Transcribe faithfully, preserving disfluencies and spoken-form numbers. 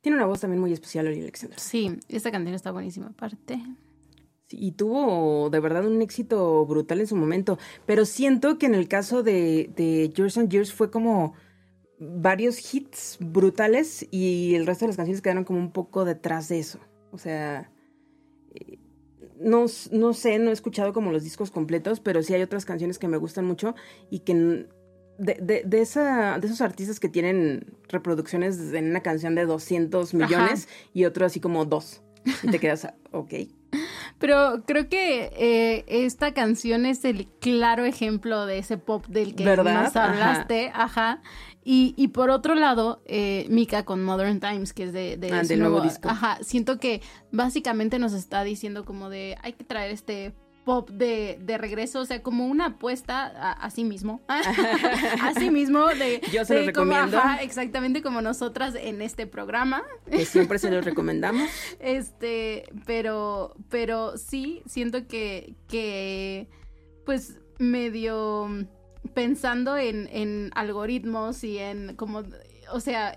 Tiene una voz también muy especial, Lori Alexander. Sí, esta canción está buenísima aparte. Sí, y tuvo de verdad un éxito brutal en su momento. Pero siento que en el caso de, de Years and Years fue como varios hits brutales y el resto de las canciones quedaron como un poco detrás de eso. O sea, eh, no, no sé, no he escuchado como los discos completos, pero sí hay otras canciones que me gustan mucho y que de, de, de, esa, de esos artistas que tienen reproducciones en una canción de doscientos millones. Ajá. Y otro así como dos. Y te quedas, ok. Pero creo que eh, esta canción es el claro ejemplo de ese pop del que ¿verdad? Nos hablaste, ajá. ajá. Y, y por otro lado, eh, Mika con Modern Times, que es de, de ah, su del nuevo, nuevo disco. Ajá, siento que básicamente nos está diciendo como de, hay que traer este pop de, de regreso, o sea, como una apuesta a, a sí mismo, a sí mismo. De, Yo se de los como, recomiendo. Ajá, exactamente como nosotras en este programa. Que siempre se los recomendamos. Este, pero, pero sí, siento que, que pues medio pensando en, en algoritmos y en como, o sea,